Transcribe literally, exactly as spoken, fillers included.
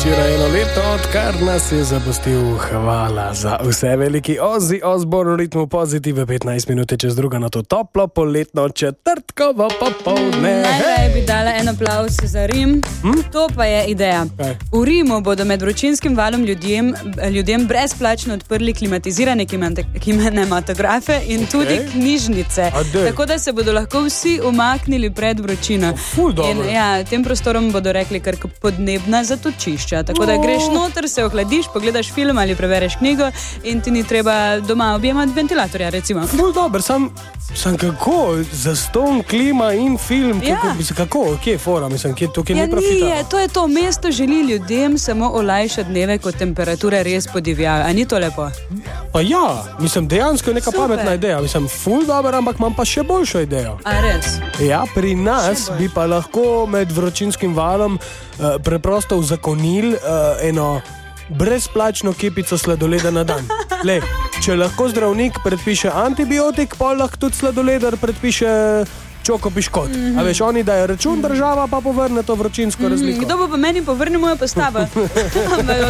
včeraj eno leto, odkar nas je zapustil. Hvala za vse, veliki Ozzy Osbourne v ritmu Pozitive, petnajst minut čez druga na to toplo poletno četrtkovo popoldne. Najraje bi dala en aplavz za Rim, hm? To pa je ideja. Kaj? V Rimu bodo med vročinskim valom ljudem, ljudem brezplačno odprli klimatizirane kinematografe in tudi Okay. knjižnice. Tako da se bodo lahko vsi umaknili pred vročino. Ful dobro. In ja, tem prostorom bodo rekli kar podnebna zatočišča. Tako da greš noter, se ohladiš, pogledaš film ali prebereš knjigo in ti ni treba doma objemati ventilatorja, recimo. Ful dobro, sam, sam kako, zaston, klima in film, Ja. kako, mislim, kako, kje je fora, mislim, kje, tukaj Ja, ni profita. nije, to je to, mesto želi ljudem samo olajšati dneve, ko temperature res podivjajo. A ni to lepo? Pa ja, mislim, dejansko je neka Super. pametna ideja, mislim, ful dobro, ampak imam pa še boljšo idejo. A res? Ja, pri nas bi pa lahko med vročinskim valom uh, preprosto uzakonili uh, eno brezplačno kepico sladoleda na dan. Lej, če lahko zdravnik predpiše antibiotik, pa lahko tudi sladoledar predpiše čokopiškot. Mm-hmm. A veš, oni dajo račun, država pa povrne to vročinsko razliko. Kdo bo pa meni povrnil mojo postavo?